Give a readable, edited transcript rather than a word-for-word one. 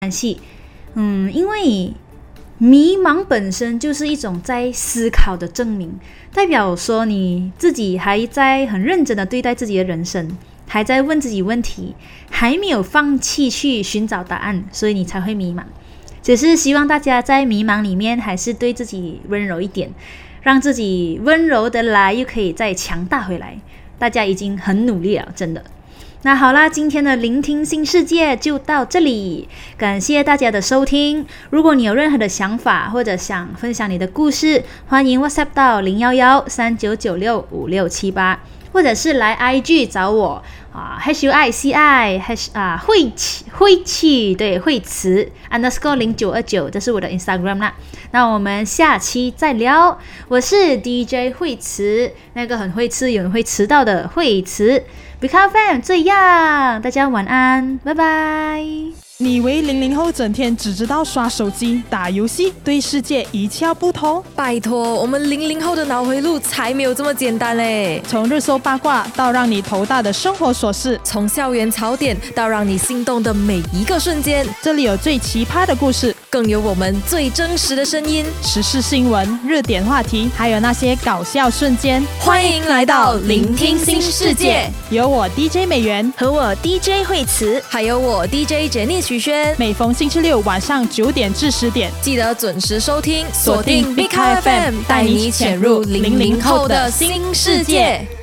关系。因为迷茫本身就是一种在思考的证明，代表说你自己还在很认真的对待自己的人生，还在问自己问题，还没有放弃去寻找答案，所以你才会迷茫。只是希望大家在迷茫里面还是对自己温柔一点，让自己温柔的来，又可以再强大回来。大家已经很努力了，真的。那好啦，今天的聆听新世界就到这里，感谢大家的收听。如果你有任何的想法或者想分享你的故事，欢迎 WhatsApp 到01139965678，或者是来 IG 找我HUICI慧气对慧慈 _0929， 这是我的 Instagram 啦。那我们下期再聊，我是 DJ 慧慈，那个很会吃也很会迟到的慧慈。BeComeFam 这样，大家晚安，拜拜。 你以为00后整天只知道刷手机、打游戏，对世界一窍不通？ 拜托，我们00后的脑回路才没有这么简单嘞！ 从热搜八卦到让你头大的生活琐事， 从校园槽点到让你心动的每一个瞬间， 这里有最奇葩的故事， 更有我们最真实的声音， 时事新闻、热点话题，还有那些搞笑瞬间。 欢迎来到聆听新世界， 有我 DJ 美媛和我 DJ 慧慈，还有我 DJ Jenny 徐轩。 每逢星期六晚上9点至10点， 记得准时收听，锁定 BeComeFam，带你潜入00后的新世界。